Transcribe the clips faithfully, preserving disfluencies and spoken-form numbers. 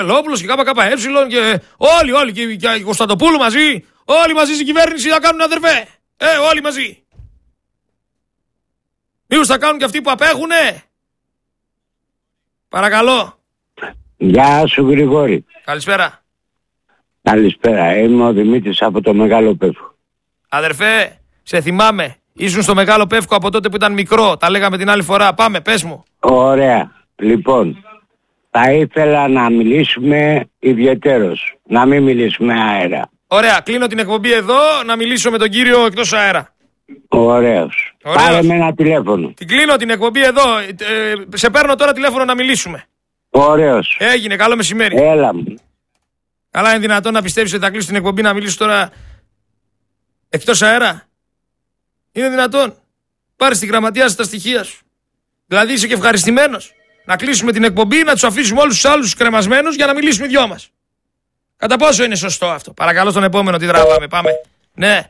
Λόπουλος και ΚΚΕ και όλοι, όλοι και, και η Κωνσταντοπούλου μαζί. Όλοι μαζί στην κυβέρνηση θα κάνουν, αδερφέ. Ε, όλοι μαζί. Μήπως θα κάνουν και αυτοί που απέχουνε. Παρακαλώ. Γεια σου Γρηγόρη. Καλησπέρα. Καλησπέρα. Είμαι ο Δημήτρης από το Μεγάλο Πεύκο. Αδερφέ, σε θυμάμαι. Ήσουν στο Μεγάλο Πεύκο από τότε που ήταν μικρό. Τα λέγαμε την άλλη φορά. Πάμε, πες μου. Ωραία. Λοιπόν, θα ήθελα να μιλήσουμε ιδιαιτέρως. Να μην μιλήσουμε αέρα. Ωραία. Κλείνω την εκπομπή εδώ να μιλήσω με τον κύριο εκτός αέρα. Ωραίος. Ωραίος. Πάρε με ένα τηλέφωνο. Την κλείνω την εκπομπή εδώ. Ε, σε παίρνω τώρα τηλέφωνο να μιλήσουμε. Ωραίος. Έγινε. Καλό μεσημέρι. Έλα μου. Καλά, είναι δυνατόν να πιστεύεις ότι θα κλείσω την εκπομπή να μιλήσω τώρα εκτός αέρα? Είναι δυνατόν? Πάρε στη γραμματεία σου τα στοιχεία σου. Δηλαδή είσαι και ευχαριστημένος να κλείσουμε την εκπομπή, να τους αφήσουμε όλους τους άλλους κρεμασμένους για να μιλήσουμε οι δυο μας. Κατά πόσο είναι σωστό αυτό? Παρακαλώ στον επόμενο, τι τραβάμε. Πάμε. Ναι.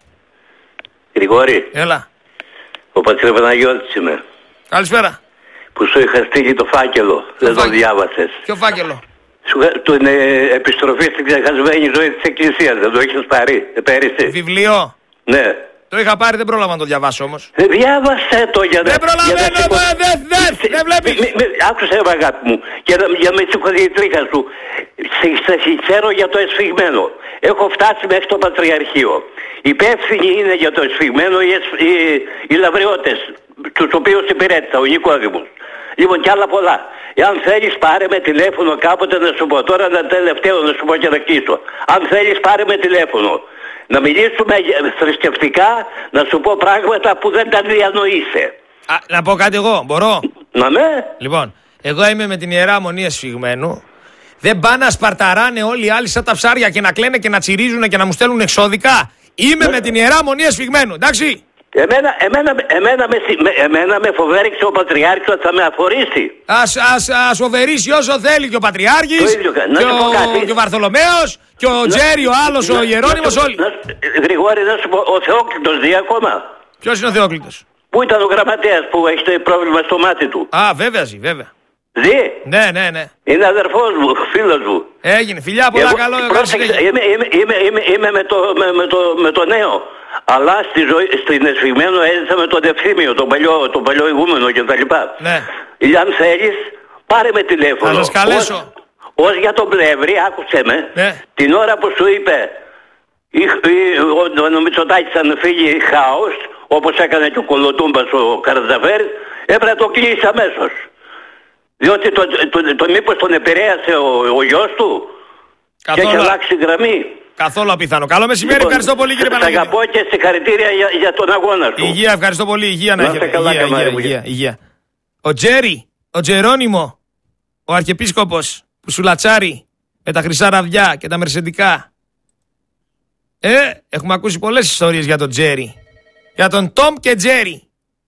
Γρηγόρη. Έλα. Ο πατήρ Παναγιώτης είμαι. Καλησπέρα. Που σου είχα στείλει το φάκελο. Το Δεν φάκελο. το διάβασες. Ποιο φάκελο? Σου, την ε, επιστροφή στην ξεχασμένη ζωή της Εκκλησίας. Δεν το έχεις πάρει ε, πέρυσι? Βιβλίο. Ναι. Το είχα πάρει, δεν πρόλαβα να το διαβάσω όμως. Ε, διάβασέ το για να... Δεν προλαβαίνω, σηκω... δεν, δεν, δεν βλέπεις. Μη, μη, άκουσε με αγάπη μου. Για να, για με σηκωθεί η τρίχα σου. Σε, σε συγχαίρω για το εσφιγμένο. Έχω φτάσει μέχρι το Πατριαρχείο. Υπεύθυνοι είναι για το εσφιγμένο οι, οι, οι λαβριώτες, τους οποίους υπηρέτησα, ο Νικόδημος. Λοιπόν, κι άλλα πολλά. Εάν θέλεις πάρε με τηλέφωνο κάποτε να σου πω. Τώρα ένα τελευταίο να σου πω και να κλείσω. Αν θέλεις πάρε με τηλέφωνο. Να μιλήσουμε θρησκευτικά, να σου πω πράγματα που δεν τα διανοείσαι. Α, να πω κάτι εγώ, μπορώ? Να με. Λοιπόν, εγώ είμαι με την Ιερά Μονή Εσφιγμένου. Δεν πάνε να σπαρταράνε όλοι οι άλλοι σαν τα ψάρια και να κλαίνε και να τσιρίζουν και να μου στέλνουν εξώδικα. Είμαι με την Ιερά Μονή Εσφιγμένου, εντάξει. Εμένα, εμένα, εμένα, με, εμένα με φοβέριξε ο Πατριάρχης ότι θα με αφορήσει. Ας, ας, ας φοβερίσει όσο θέλει και ο Πατριάρχης, ίδιο, και, ο, και ο Βαρθολομαίος, και ο Τζέρι, ο άλλος, ο Ιερώνυμος, όλοι. Να, Γρηγόρη, να σου πω, ο Θεόκλητος ζει ακόμα? Ποιος είναι ο Θεόκλητος? Πού ήταν ο γραμματέας που έχει το πρόβλημα στο μάτι του? Α, βέβαια ζει, βέβαια. Ζει? Ναι, ναι, ναι. Είναι αδερφός μου, φίλος μου. Έγινε, φιλιά, πολλά. Εγώ, καλό. Πρόσεξε, είμαι, είμαι, είμαι, είμαι, είμαι με, το, με, με, το, με το νέο. Αλλά στη ζωή, στην Εσφιγμένο έζησα με τον Ευθύμιο, τον παλιό, τον παλιό ηγούμενο κτλ. Ναι. Αν θέλεις, πάρε με τηλέφωνο. Να σας καλέσω. Ως για τον Πλεύρη, άκουσε με, ναι. Την ώρα που σου είπε η, η, ο, ο Μητσοτάκης αν φύγει χάος, όπως έκανε και ο Κολοτούμπας ο Καρατζαφέρης, έπρεπε να το κλείσει αμέσως. Διότι το, το, το, το, μήπως τον επηρέασε ο, ο γιος του. Καθόλου. Και έχει αλλάξει γραμμή. Καθόλου απίθανο. Καλό μεσημέρι, λοιπόν, ευχαριστώ πολύ κύριε Παναγιώτη. Σ' αγαπώ και συγχαρητήρια για, για τον αγώνα σου. Υγεία, ευχαριστώ πολύ. Υγεία να έχετε. Υγεία, υγεία, υγεία, υγεία. Ο Τζέρι, ο Τζερόνιμο, ο Αρχιεπίσκοπος που σου λατσάρει με τα χρυσά ραβδιά και τα μερσεντικά. Ε, έχουμε ακούσει πολλές ιστορίες για τον Τζέρι. Για τον Τόμ και Τζέρι.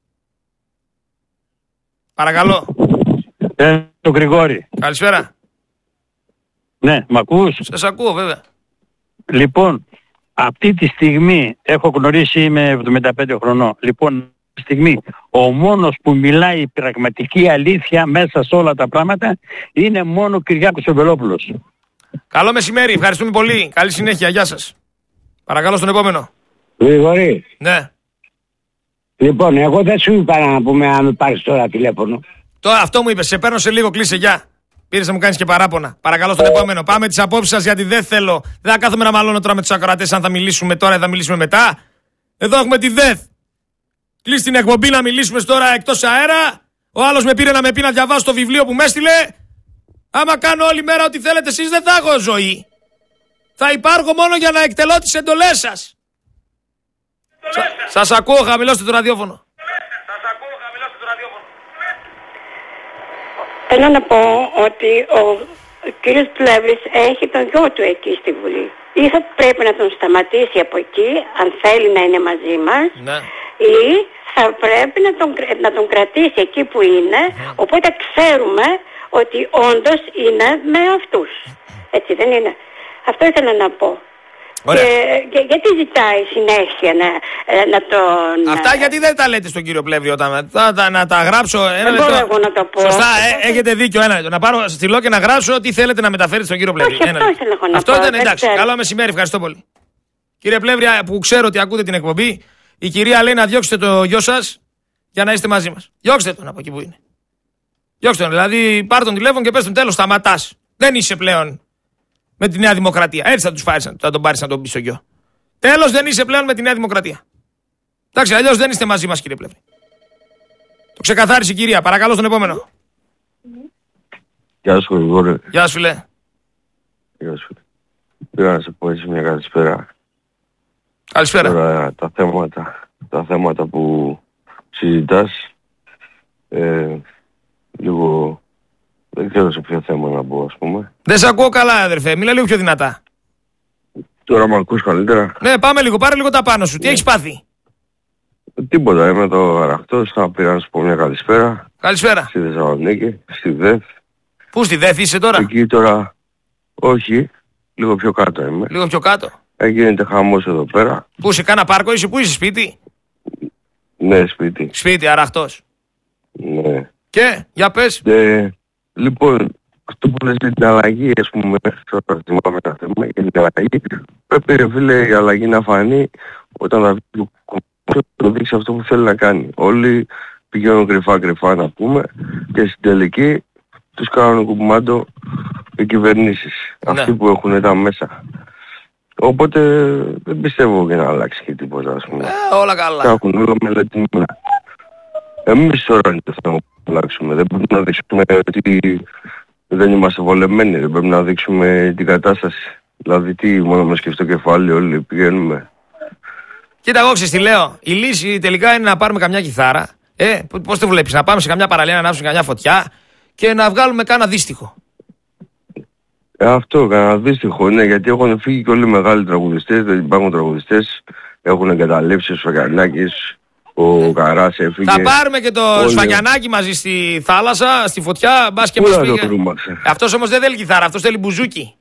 Παρακαλώ. Ε, το Γρηγόρη. Καλησπέρα. Ναι, μ' ακούς? Σας ακούω βέβαια. Λοιπόν, αυτή τη στιγμή έχω γνωρίσει, είμαι εβδομήντα πέντε χρονών. Λοιπόν, αυτή τη στιγμή ο μόνος που μιλάει η πραγματική αλήθεια μέσα σε όλα τα πράγματα είναι μόνο ο Κυριάκος ο Βελόπουλος. Καλό μεσημέρι, ευχαριστούμε πολύ. Καλή συνέχεια, γεια σας. Παρακαλώ στον επόμενο. Γρηγορή. Ναι. Λοιπόν, εγώ δεν σου είπα να πούμε αν με πάρεις τώρα τηλέφωνο. Τώρα αυτό μου είπες, σε παίρνω σε λίγο, κλείσε, γεια. Πήρες να μου κάνεις και παράπονα. Παρακαλώ στον επόμενο. Πάμε τις απόψεις σας γιατί δεν θέλω. Δεν θα κάθομαι να μαλώνω τώρα με τους ακροατές αν θα μιλήσουμε τώρα ή θα μιλήσουμε μετά. Εδώ έχουμε τη ΔΕΘ. Κλείς την εκπομπή να μιλήσουμε τώρα εκτός αέρα. Ο άλλος με πήρε να με πει να διαβάσω το βιβλίο που με έστειλε. Άμα κάνω όλη μέρα ό,τι θέλετε εσείς δεν θα έχω ζωή. Θα υπάρχω μόνο για να εκτελώ τις εντολές σας. Σα, σας ακούω, χαμηλώστε το ραδιόφωνο. Θέλω να πω ότι ο κύριος Πλεύρης έχει τον γιο του εκεί στη Βουλή. Ή θα πρέπει να τον σταματήσει από εκεί, αν θέλει να είναι μαζί μας, ναι. Ή θα πρέπει να τον, να τον κρατήσει εκεί που είναι, mm. οπότε ξέρουμε ότι όντως είναι με αυτούς. Έτσι δεν είναι? Αυτό ήθελα να πω. Και, και γιατί ζητάει συνέχεια να, να τον... Αυτά γιατί δεν τα λέτε στον κύριο Πλεύρη όταν... Θα, θα, να τα γράψω... Ένα δεν μπορώ εγώ να το πω. Σωστά, ε, έχετε δίκιο. Ένα λεπτό. Να πάρω στυλό και να γράψω τι θέλετε να μεταφέρετε στον κύριο Πλεύρη. Όχι, αυτό ήθελα εγώ να αυτό πω. ήταν εντάξει. Καλό μεσημέρι, ευχαριστώ πολύ. Κύριε Πλεύρη, που ξέρω ότι ακούτε την εκπομπή, η κυρία λέει να διώξετε το γιο σας για να είστε μαζί μας. Διώξτε τον από εκεί που είναι. Διώξτε τον, δηλαδή πάρ' τον τηλέφωνο και πες τον τέλος, σταματάς. Δεν είσαι πλέον με τη Νέα Δημοκρατία. Έτσι θα, τους πάρεις, θα τον πάρεις να τον πεις στο γιο. Τέλος, δεν είσαι πλέον με τη Νέα Δημοκρατία. Εντάξει, αλλιώς δεν είστε μαζί μας, κύριε Πλεύρη. Το ξεκαθάρισε η κυρία. Παρακαλώ στον επόμενο. Γεια σου, Γρηγόρη. Γεια σου, λέ. Γεια σου. Πήρα να σε πω έτσι μια καλησπέρα. Καλησπέρα. Τώρα, τα θέματα, τα θέματα που συζητάς, ε, λίγο... Δεν ξέρω σε ποιο θέμα να πω, ας πούμε. Δεν σε ακούω καλά, αδερφέ. Μίλα λίγο πιο δυνατά. Τώρα με ακούς καλύτερα. Ναι, πάμε λίγο. Πάρε λίγο τα πάνω σου. Τι έχεις πάθει? Τίποτα. Είμαι το Αραχτός. Θα πήρα να σου πω μια καλησπέρα. Καλησπέρα. Στη Θεσσαλονίκη, στη ΔΕΘ. Πού στη ΔΕΘ είσαι τώρα? Εκεί τώρα... Όχι. Λίγο πιο κάτω είμαι. Λίγο πιο κάτω. Γίνεται χαμός εδώ πέρα. Πού είσαι, κάνα πάρκο είσαι, πού είσαι, σπίτι? Ναι, σπίτι. Σπίτι, Αραχτός. Ναι. Και, για πες. Ε, λοιπόν, αυτό που λες για την αλλαγή, ας πούμε, τώρα θυμάμαι ένα θέμα για την αλλαγή. Πρέπει, ρε φίλε, η αλλαγή να φανεί όταν θα βγει το δείξει αυτό που θέλει να κάνει. Όλοι πηγαίνουν κρυφά-κρυφά, να πούμε, και στην τελική τους κάνουν κουμπμάντο οι κυβερνήσεις. Ναι. Αυτοί που έχουν τα μέσα. Οπότε δεν πιστεύω και να αλλάξει και τίποτα, ας πούμε. Ε, όλα καλά. Τα έχουν όλα μελετημένα. Εμείς τώρα είναι το θέμα που αλλάξουμε. Δεν πρέπει να δείξουμε ότι δεν είμαστε βολεμένοι. Δεν πρέπει να δείξουμε την κατάσταση. Δηλαδή τι, μόνο με σκεφτό κεφάλι όλοι πηγαίνουμε. Κοίτα, εγώ ξέρεις τι λέω. Η λύση τελικά είναι να πάρουμε καμιά κιθάρα. Ε, πώς το βλέπεις, να πάμε σε καμιά παραλία να ανάψουμε καμιά φωτιά και να βγάλουμε κάνα δύστιχο. Ε, αυτό, κανένα δύστιχο, ναι, γιατί έχουν φύγει και όλοι οι μεγάλοι τραγουδιστές, δεν υπάρχουν τραγουδιστές, έχουν εγκαταλείψει ο Σφαγιανάκης, ο Καράς έφυγε. Θα πάρουμε και το όλοι... Σφαγιανάκι μαζί στη θάλασσα, στη φωτιά, μπας και μας πήγε. Αυτός όμως δεν θέλει κιθάρα, αυτός θέλει μπουζούκι.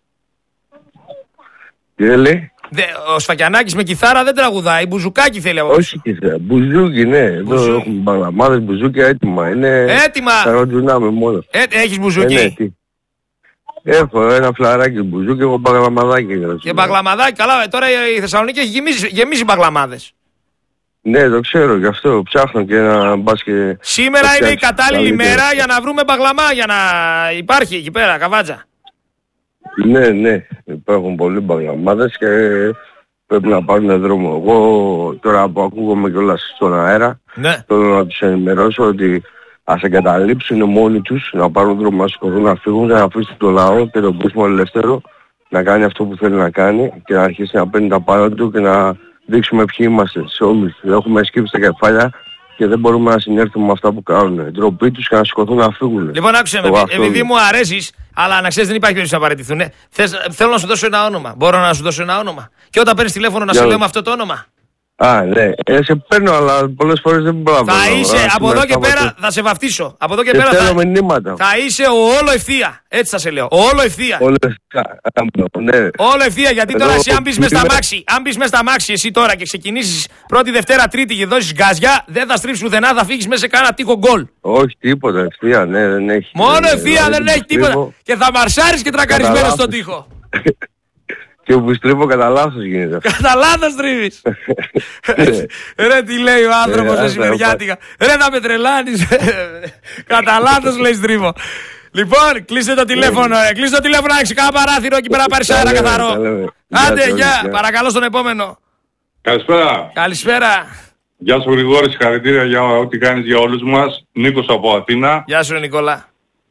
Τι λέει? Δε, ο Σφαγιανάκης με κιθάρα δεν τραγουδάει, μπουζουκάκι θέλει από Όχι κιθάρα, μπουζούκι, ναι, εδώ έχουμε μπαγλαμάδες, μπουζούκια έτοιμα, είναι... Έτοιμα! Καροτζουνάμε μόνο. Ε, έχεις μπουζούκι? Ε, ναι, τι. Έχω ένα φλαράκι μπουζούκι και έχω μπαγλαμαδάκι. Και μπαγλαμαδάκι, καλά, τώρα η Θεσσαλονίκη έχει γεμίσει, γεμίσει μπαγλαμάδες. Ναι, το ξέρω, γι' αυτό ψάχνω και να μπας και... Σήμερα είναι η κατάλληλη μέρα για να βρούμε μπαγλαμά, για να υπάρχει εκεί πέρα, καβάτζα. Ναι, ναι, υπάρχουν πολλοί μπαγλαμάδες και πρέπει να πάρουν δρόμο. Εγώ τώρα που ακούγομαι κιόλας στον αέρα, ναι, θέλω να τους ενημερώσω ότι ας εγκαταλείψουν μόνοι τους, να πάρουν δρόμο, να σηκωθούν, να φύγουν και να αφήσουν το λαό και τον κόσμο ελεύθερο να κάνει αυτό που θέλει να κάνει και να αρχίσει να παίρνει τα πάνω του και να δείξουμε ποιοι είμαστε σε όλους. Έχουμε σκύψει τα κεφάλια και δεν μπορούμε να συνέρθουμε με αυτά που κάνουν. Ντροπή τους και να σηκωθούν να φύγουν. Λοιπόν, άκουσε με, επειδή μου αρέσεις, αλλά να ξέρεις δεν υπάρχει περίπτωση να παραιτηθούν. Ε. Θέλω να σου δώσω ένα όνομα. Μπορώ να σου δώσω ένα όνομα. Και όταν παίρνεις τηλέφωνο να σου λέω με αυτό το όνομα. Α, ναι. Ε, σε παίρνω, αλλά πολλές φορές δεν μπορώ να Θα είσαι, από εδώ και πέρα θα σε βαφτίσω. Από εδώ και πέρα θα, θα είσαι ο όλο ευθεία. Έτσι θα σε λέω. Ο όλο ευθεία. Ναι. Όλο ευθεία, γιατί τώρα εσύ αν μπεις μες στα μάξι, αν μπεις μες στα μάξι εσύ τώρα και ξεκινήσεις πρώτη, Δευτέρα, Τρίτη και δώσεις γκάζια, δεν θα στρίψεις ουδενά, θα φύγεις μέσα σε κάνα τείχο γκολ. Όχι τίποτα, ευθεία, ναι, δεν έχει. Μόνο ευθεία δεν έχει τίποτα. Και θα μαρσάρεις και τρακαρισμένος στον τοίχο. Και όπου στρίβω κατά λάθος γίνεται. Κατά λάθος τρίβεις. Ρε τι λέει ο άνθρωπος εσύ μεριάτικα. Ρε θα με τρελάνεις. Κατά λάθος λέει στρίβω. Λοιπόν, κλείστε το τηλέφωνο. Κλείστε το τηλέφωνο, έχεις κάνα παράθυρο εκεί πέρα πάρεις αέρα καθαρό. Άντε, γεια. Παρακαλώ στον επόμενο. Καλησπέρα. Καλησπέρα. Γεια σου Γρηγόρη, συγχαρητήρια για ό,τι κάνεις για όλους μας. Νίκος από Αθήνα. Γεια σου Νικόλα.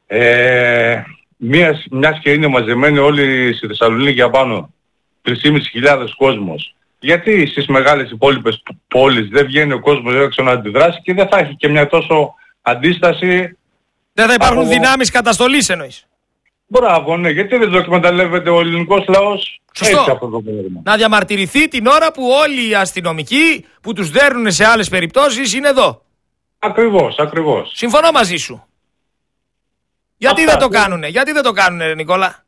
Ε, μιας, μιας και είναι μαζεμένοι όλοι στη Θεσσαλονίκη απάνω. τρεις χιλιάδες πεντακόσιους κόσμος. Γιατί στις μεγάλες υπόλοιπες πόλεις δεν βγαίνει ο κόσμος έξω να αντιδράσει και δεν θα έχει και μια τόσο αντίσταση. Δεν θα υπάρχουν από... δυνάμεις καταστολής εννοείς. Μπράβο, ναι. Γιατί δεν το εκμεταλλεύεται ο ελληνικός λαός. Σωστό. Έτσι αυτό το πρόβλημα. Να διαμαρτυρηθεί την ώρα που όλοι οι αστυνομικοί που τους δέρνουν σε άλλες περιπτώσεις είναι εδώ. Ακριβώς, ακριβώς. Συμφωνώ μαζί σου. Γιατί Αυτά, δεν το ναι. κάνουνε, γιατί δεν το κάνουνε Νικόλα.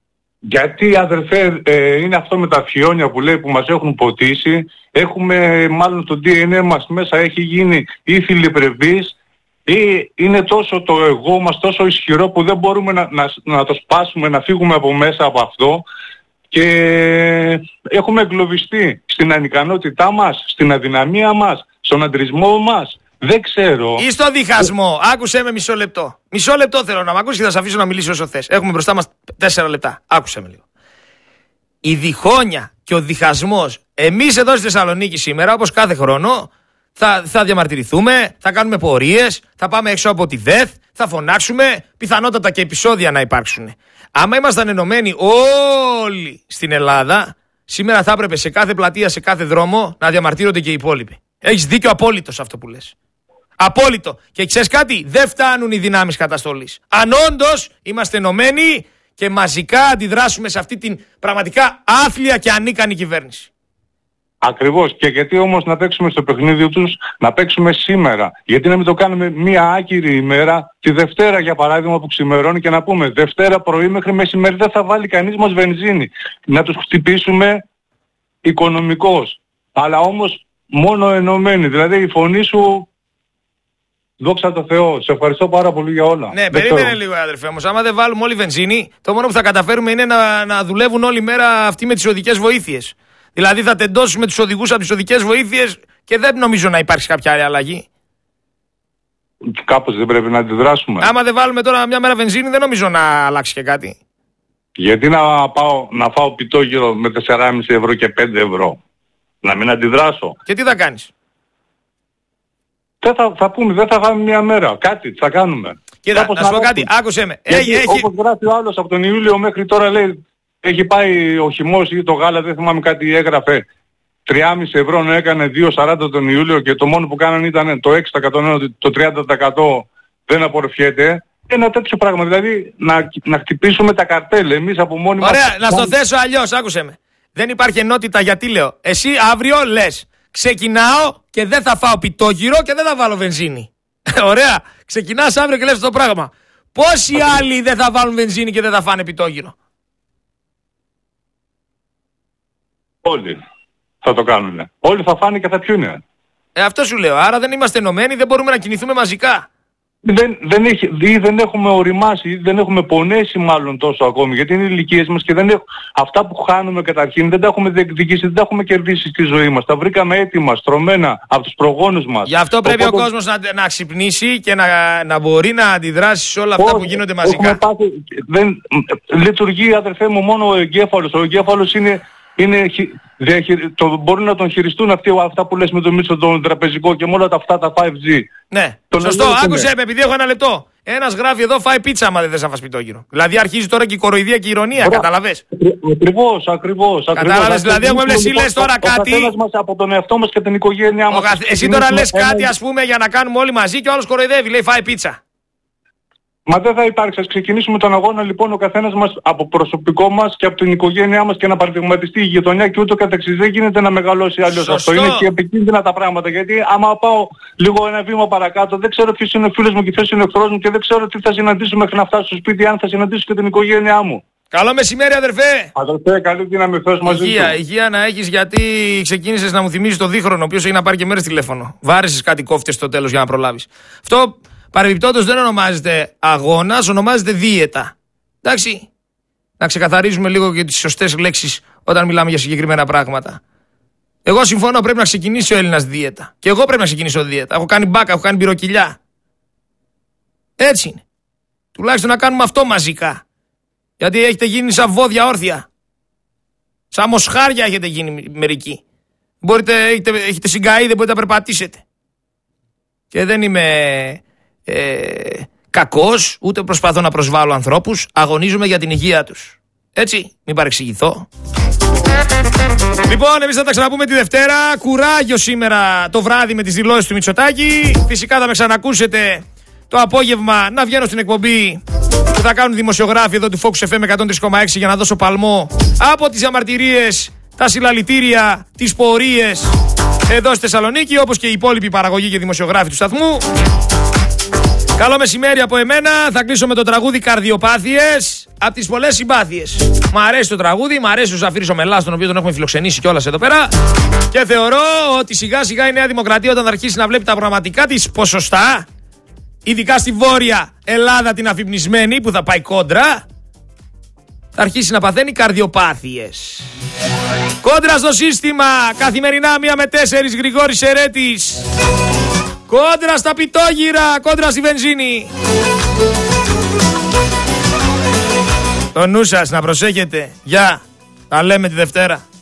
Γιατί αδερφέ ε, είναι αυτό με τα φιόνια που λέει που μας έχουν ποτίσει. Έχουμε μάλλον το ντι εν έι μας μέσα έχει γίνει ή θηλυπρεπής ή είναι τόσο το εγώ μας τόσο ισχυρό που δεν μπορούμε να, να, να το σπάσουμε, να φύγουμε από μέσα από αυτό. Και έχουμε εγκλωβιστεί στην ανικανότητά μας, στην αδυναμία μας, στον αντρισμό μας. Δεν ξέρω. Ή στο διχασμό. Άκουσέ με μισό λεπτό. Μισό λεπτό θέλω να μ' ακούσεις και θα σε αφήσω να μιλήσω όσο θες. Έχουμε μπροστά μας τέσσερα λεπτά. Άκουσέ με λίγο. Η διχόνοια και ο διχασμός. Εμείς εδώ στη Θεσσαλονίκη σήμερα, όπως κάθε χρόνο, θα, θα διαμαρτυρηθούμε, θα κάνουμε πορείες, θα πάμε έξω από τη ΔΕΘ, θα φωνάξουμε, πιθανότατα και επεισόδια να υπάρξουν. Άμα ήμασταν ενωμένοι όλοι στην Ελλάδα, σήμερα θα έπρεπε σε κάθε πλατεία, σε κάθε δρόμο να διαμαρτύρονται και οι υπόλοιποι. Έχεις δίκιο απόλυτο σε αυτό που λες. Απόλυτο. Και ξέρεις κάτι, δεν φτάνουν οι δυνάμεις καταστολής. Αν όντως είμαστε ενωμένοι και μαζικά αντιδράσουμε σε αυτή την πραγματικά άθλια και ανίκανη κυβέρνηση. Ακριβώς. Και γιατί όμως να παίξουμε στο παιχνίδι τους, να παίξουμε σήμερα. Γιατί να μην το κάνουμε μία άκυρη ημέρα, τη Δευτέρα για παράδειγμα που ξημερώνει και να πούμε Δευτέρα πρωί μέχρι μεσημέρι δεν θα βάλει κανείς μας βενζίνη. Να τους χτυπήσουμε οικονομικώς. Αλλά όμως μόνο ενωμένοι. Δηλαδή η φωνή σου, δόξα τω Θεώ, σε ευχαριστώ πάρα πολύ για όλα. Ναι, περίμενε λίγο αδερφέ όμως. Άμα δεν βάλουμε όλοι βενζίνη, το μόνο που θα καταφέρουμε είναι να, να δουλεύουν όλη μέρα αυτοί με τις οδικές βοήθειες. Δηλαδή θα τεντώσουμε τους οδηγούς από τις οδικές βοήθειες και δεν νομίζω να υπάρξει κάποια άλλη αλλαγή. Κάπως δεν πρέπει να αντιδράσουμε. Άμα δεν βάλουμε τώρα μια μέρα βενζίνη δεν νομίζω να αλλάξει και κάτι. Γιατί να πάω να φάω πιτόγυρο με τέσσερα κόμμα πέντε ευρώ και πέντε ευρώ. Να μην αντιδράσω. Και τι θα κάνεις? Δεν θα, θα πούμε, δεν θα κάνουμε μια μέρα. Κάτι θα κάνουμε. Κοίτα, να σου πω κάτι, άκουσέ με. Έχει, έχει... Όπως γράφει ο άλλος από τον Ιούλιο μέχρι τώρα λέει έχει πάει ο χυμός ή το γάλα, δεν θυμάμαι κάτι έγραφε. τρία κόμμα πέντε ευρώ να έκανε δύο σαράντα τον Ιούλιο και το μόνο που κάνανε ήταν το έξι τοις εκατό, το τριάντα τοις εκατό δεν απορροφιέται. Ένα τέτοιο πράγμα, δηλαδή να, να χτυπήσουμε τα καρτέλ εμείς από μόνοι μας. Ωραία, να στο θέσω αλλιώς, άκουσέ με. Δεν υπάρχει ενότητα γιατί λέω. Εσύ αύριο λες, ξεκινάω και δεν θα φάω πιτόγυρο και δεν θα βάλω βενζίνη. Ωραία, ξεκινάς αύριο και λες αυτό το πράγμα. Πόσοι άλλοι δεν θα βάλουν βενζίνη και δεν θα φάνε πιτόγυρο? Όλοι θα το κάνουν. Όλοι θα φάνε και θα πιούνε. Ε, αυτό σου λέω. Άρα δεν είμαστε ενωμένοι, δεν μπορούμε να κινηθούμε μαζικά. Δεν, δεν, έχει, δεν έχουμε οριμάσει, δεν έχουμε πονέσει μάλλον τόσο ακόμη, γιατί είναι οι ηλικίες μας και δεν έχουμε, αυτά που χάνουμε καταρχήν δεν τα έχουμε διεκδικήσει, δεν τα έχουμε κερδίσει στη ζωή μας. Τα βρήκαμε έτοιμα, στρωμένα από τους προγόνους μας. Γι' αυτό πρέπει Οπότε... ο κόσμος να, να ξυπνήσει και να, να μπορεί να αντιδράσει σε όλα αυτά Πώς, που γίνονται μαζικά. Πάθει, δεν, λειτουργεί αδερφέ μου μόνο ο εγκέφαλος. Ο εγκέφαλος είναι... Είναι, διαχειρι... το, μπορούν να τον χειριστούν αυτοί, αυτά που λες με το Μίτσο τον τραπεζικό και με όλα τα αυτά τα φάιβ τζι. Ναι, τον σωστό, άκουσε με, επειδή έχω ένα λεπτό. Ένας γράφει εδώ φάει πίτσα άμα δεν θες να φας πιτόγυρο. Δηλαδή αρχίζει τώρα και η κοροϊδία και η ηρωνία, καταλαβες. Ακριβώς, ακριβώς. Κατάλαβες, δηλαδή έχουμε εσύ λες τώρα κάτι. Ο καθένας μας από τον εαυτό μας και την οικογένειά μας. Καθ... Εσύ τώρα λες κάτι ας πούμε για να κάνουμε όλοι μαζί και ο άλλος κοροϊδεύει, λέει φάει πίτσα. Μα δεν θα υπάρξει. Ας ξεκινήσουμε τον αγώνα λοιπόν ο καθένας μας από προσωπικό μας και από την οικογένειά μας και να παραδειγματιστεί η γειτονιά και ούτω καθεξής. Δεν γίνεται να μεγαλώσει αλλιώς αυτό. Είναι και επικίνδυνα τα πράγματα. Γιατί άμα πάω λίγο ένα βήμα παρακάτω, δεν ξέρω ποιος είναι ο φίλος μου και ποιος είναι ο εχθρός μου και δεν ξέρω τι θα συναντήσω μέχρι να φτάσω στο σπίτι, αν θα συναντήσω και την οικογένειά μου. Καλό μεσημέρι αδερφέ! Αδερφέ, καλή δύναμη, Θεός μαζί υγεία, του. Υγεία να έχεις, γιατί ξεκίνησες να μου θυμίζεις το δίχρονο, ο οποίος έχει να πάρει και μέρες τηλέφωνο. Βάρεσες κάτι κόφτες στο τέλος για να προλάβεις. Αυτό παρεμπιπτόντως δεν ονομάζεται αγώνας, ονομάζεται δίαιτα. Εντάξει. Να ξεκαθαρίζουμε λίγο και τις σωστές λέξεις όταν μιλάμε για συγκεκριμένα πράγματα. Εγώ συμφωνώ, πρέπει να ξεκινήσει ο Έλληνας δίαιτα. Και εγώ πρέπει να ξεκινήσω δίαιτα. Έχω κάνει μπάκα, έχω κάνει πυροκυλιά. Έτσι είναι. Τουλάχιστον να κάνουμε αυτό μαζικά. Γιατί έχετε γίνει σαν βόδια όρθια. Σαν μοσχάρια έχετε γίνει μερικοί. Μπορείτε, έχετε, έχετε συγκαεί, δεν μπορείτε να περπατήσετε. Και δεν είμαι ε, κακός, ούτε προσπαθώ να προσβάλλω ανθρώπους. Αγωνίζομαι για την υγεία τους. Έτσι, μην παρεξηγηθώ. Λοιπόν, εμείς θα τα ξαναπούμε τη Δευτέρα. Κουράγιο σήμερα το βράδυ με τις δηλώσεις του Μητσοτάκη. Φυσικά θα με ξανακούσετε το απόγευμα να βγαίνω στην εκπομπή που θα κάνουν δημοσιογράφοι εδώ του Focus εφ εμ εκατόν τρία κόμμα έξι για να δώσω παλμό από τις διαμαρτυρίες, τα συλλαλητήρια, τις πορείες εδώ στη Θεσσαλονίκη, όπως και η υπόλοιπη παραγωγή και δημοσιογράφοι του σταθμού. Καλό μεσημέρι από εμένα. Θα κλείσω με το τραγούδι Καρδιοπάθειες. Από τις πολλές συμπάθειες. Μ' αρέσει το τραγούδι, μ' αρέσει ο Ζαφύρης ο Μελάς, τον οποίο τον έχουμε φιλοξενήσει κιόλας εδώ πέρα. Και θεωρώ ότι σιγά σιγά η Νέα Δημοκρατία, όταν θα αρχίσει να βλέπει τα πραγματικά της ποσοστά, ειδικά στη Βόρεια Ελλάδα την αφυπνισμένη που θα πάει κόντρα, θα αρχίσει να παθαίνει καρδιοπάθειες. Κόντρα στο σύστημα, καθημερινά μία με τέσσερις, Γρηγόρης Ερέτης. Κόντρα στα πιτόγυρα, κόντρα στη βενζίνη. Το νου σας, να προσέχετε. Γεια, τα λέμε τη Δευτέρα.